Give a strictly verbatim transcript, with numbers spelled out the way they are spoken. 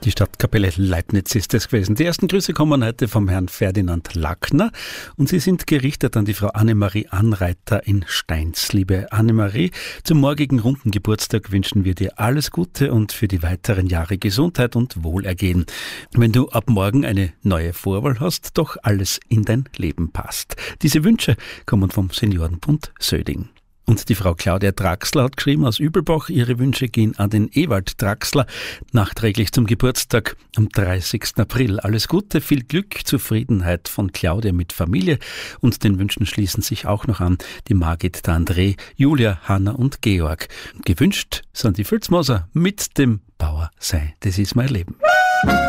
Die Stadtkapelle Leibniz ist es gewesen. Die ersten Grüße kommen heute vom Herrn Ferdinand Lackner und sie sind gerichtet an die Frau Annemarie Anreiter in Steins. Liebe Annemarie, zum morgigen runden Geburtstag wünschen wir dir alles Gute und für die weiteren Jahre Gesundheit und Wohlergehen. Wenn du ab morgen eine neue Vorwahl hast, doch alles in dein Leben passt. Diese Wünsche kommen vom Seniorenbund Söding. Und die Frau Claudia Draxler hat geschrieben aus Übelbach, ihre Wünsche gehen an den Ewald Draxler, nachträglich zum Geburtstag am dreißigsten April. Alles Gute, viel Glück, Zufriedenheit von Claudia mit Familie und den Wünschen schließen sich auch noch an die Margit, der André, Julia, Hanna und Georg. Gewünscht sind die Filzmoser mit dem Bauer sei, das ist mein Leben.